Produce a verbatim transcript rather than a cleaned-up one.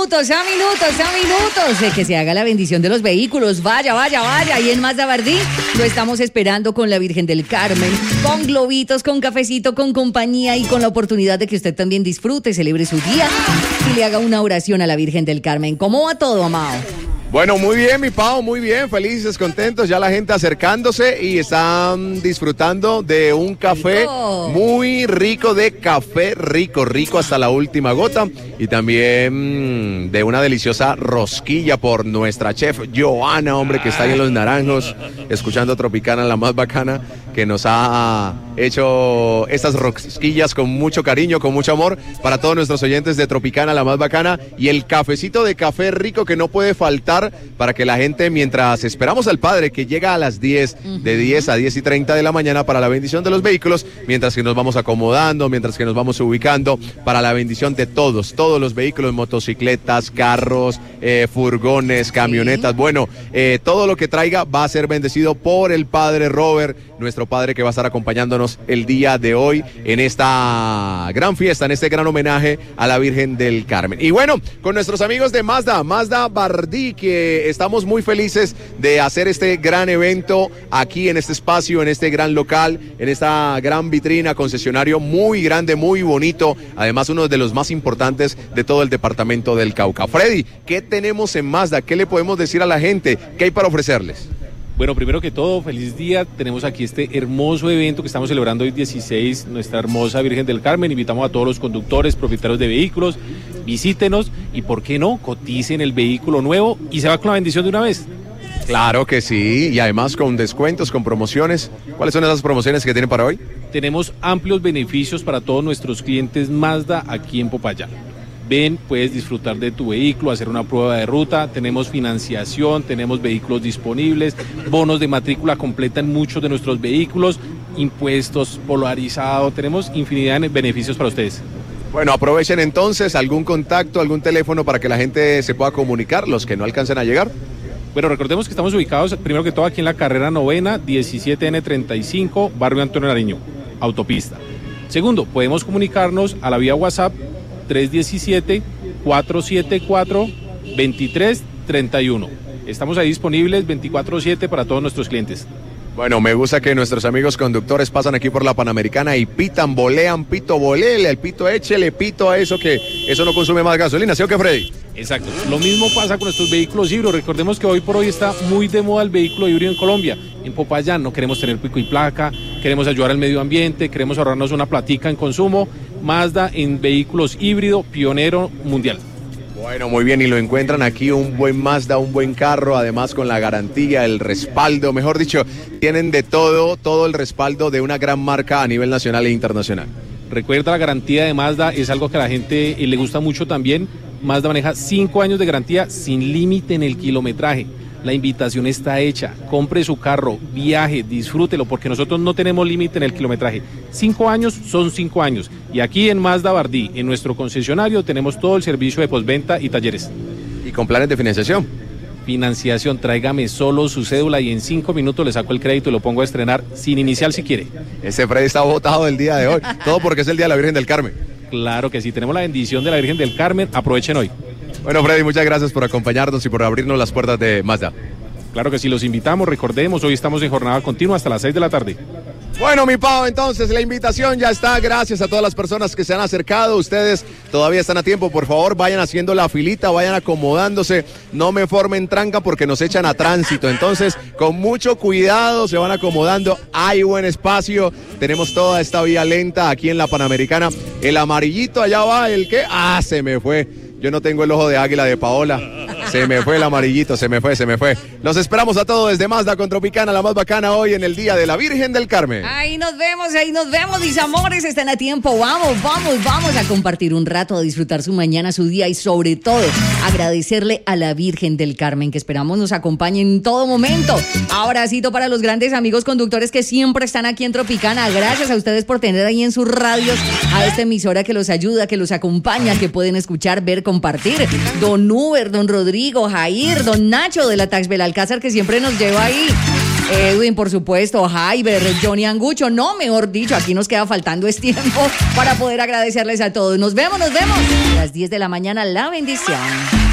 minutos, a minutos, a minutos de que se haga la bendición de los vehículos. Vaya, vaya, vaya. Y en Mazda Bardí lo estamos esperando con la Virgen del Carmen, con globitos, con cafecito, con compañía y con la oportunidad de que usted también disfrute, celebre su día y le haga una oración a la Virgen del Carmen. ¿Cómo va todo, amado? Bueno, muy bien, mi Pau, muy bien, felices, contentos, ya la gente acercándose y están disfrutando de un café rico. Muy rico, de café rico, rico hasta la última gota, y también de una deliciosa rosquilla por nuestra chef Joana, hombre, que está ahí en Los Naranjos, escuchando Tropicana, la más bacana, que nos ha hecho estas rosquillas con mucho cariño, con mucho amor, para todos nuestros oyentes de Tropicana, la más bacana, y el cafecito de café rico que no puede faltar para que la gente, mientras esperamos al Padre que llega a las diez, de diez a diez y treinta de la mañana para la bendición de los vehículos, mientras que nos vamos acomodando, mientras que nos vamos ubicando para la bendición de todos, todos los vehículos, motocicletas, carros, eh, furgones, camionetas, bueno, eh, todo lo que traiga va a ser bendecido por el Padre Robert, nuestro Padre que va a estar acompañándonos el día de hoy en esta gran fiesta, en este gran homenaje a la Virgen del Carmen. Y bueno, con nuestros amigos de Mazda, Mazda Bardí, que estamos muy felices de hacer este gran evento aquí en este espacio, en este gran local, en esta gran vitrina, concesionario muy grande, muy bonito, además uno de los más importantes de todo el departamento del Cauca. Freddy, ¿qué tenemos en Mazda? ¿Qué le podemos decir a la gente? ¿Qué hay para ofrecerles? Bueno, primero que todo, feliz día. Tenemos aquí este hermoso evento que estamos celebrando hoy dieciséis, nuestra hermosa Virgen del Carmen. Invitamos a todos los conductores, propietarios de vehículos, visítenos y, ¿por qué no?, coticen el vehículo nuevo y se va con la bendición de una vez. Claro que sí, y además con descuentos, con promociones. ¿Cuáles son esas promociones que tienen para hoy? Tenemos amplios beneficios para todos nuestros clientes Mazda aquí en Popayán. Ven, puedes disfrutar de tu vehículo, hacer una prueba de ruta, tenemos financiación, tenemos vehículos disponibles, bonos de matrícula completa en muchos de nuestros vehículos, impuestos polarizados, tenemos infinidad de beneficios para ustedes. Bueno, aprovechen entonces algún contacto, algún teléfono para que la gente se pueda comunicar, los que no alcancen a llegar. Bueno, recordemos que estamos ubicados, primero que todo, aquí en la carrera novena, diecisiete ene treinta y cinco, barrio Antonio Nariño, autopista. Segundo, podemos comunicarnos a la vía WhatsApp tres uno siete, cuatro siete cuatro, dos tres tres uno. Estamos ahí disponibles veinticuatro siete para todos nuestros clientes. Bueno, me gusta que nuestros amigos conductores pasan aquí por la Panamericana y pitan, bolean, pito, bolele, el pito, échele pito a eso, que eso no consume más gasolina, ¿sí o qué, Freddy? Exacto, lo mismo pasa con nuestros vehículos híbridos. Recordemos que hoy por hoy está muy de moda el vehículo híbrido en Colombia. En Popayán no queremos tener pico y placa, queremos ayudar al medio ambiente, queremos ahorrarnos una platica en consumo. Mazda en vehículos híbrido, pionero mundial. Bueno, muy bien, y lo encuentran aquí, un buen Mazda, un buen carro, además con la garantía, el respaldo, mejor dicho, tienen de todo, todo el respaldo de una gran marca a nivel nacional e internacional. Recuerda, la garantía de Mazda es algo que a la gente le gusta mucho también. Mazda maneja cinco años de garantía sin límite en el kilometraje. La invitación está hecha, compre su carro, viaje, disfrútelo, porque nosotros no tenemos límite en el kilometraje. Cinco años son cinco años. Y aquí en Mazda Bardí, en nuestro concesionario, tenemos todo el servicio de postventa y talleres. ¿Y con planes de financiación? Financiación, tráigame solo su cédula y en cinco minutos le saco el crédito y lo pongo a estrenar sin inicial si quiere. Ese Freddy está botado el día de hoy, todo porque es el día de la Virgen del Carmen. Claro que sí, tenemos la bendición de la Virgen del Carmen, aprovechen hoy. Bueno, Freddy, muchas gracias por acompañarnos y por abrirnos las puertas de Mazda. Claro que sí, los invitamos, recordemos, hoy estamos en jornada continua hasta las seis de la tarde. Bueno, mi Pau, entonces la invitación ya está. Gracias a todas las personas que se han acercado. Ustedes todavía están a tiempo. Por favor, vayan haciendo la filita, vayan acomodándose. No me formen tranca porque nos echan a tránsito. Entonces, con mucho cuidado se van acomodando. Hay buen espacio. Tenemos toda esta vía lenta aquí en la Panamericana. El amarillito allá va, ¿el qué? Ah, se me fue. Yo no tengo el ojo de águila de Paola. Se me fue el amarillito, se me fue, se me fue. Los esperamos a todos desde Mazda con Tropicana, la más bacana, hoy en el Día de la Virgen del Carmen. Ahí nos vemos, ahí nos vemos, mis amores, están a tiempo. Vamos, vamos, vamos a compartir un rato, a disfrutar su mañana, su día y sobre todo agradecerle a la Virgen del Carmen, que esperamos nos acompañe en todo momento. Abracito para los grandes amigos conductores que siempre están aquí en Tropicana. Gracias a ustedes por tener ahí en sus radios a esta emisora que los ayuda, que los acompaña, que pueden escuchar, ver, compartir. Don Uber, don Rodrigo, Jair, don Nacho de la Tax Belalcázar, que siempre nos lleva ahí Edwin, por supuesto, Jaiber, Johnny Angucho. No, mejor dicho, aquí nos queda faltando es tiempo para poder agradecerles a todos. Nos vemos, nos vemos. A las diez de la mañana, la bendición.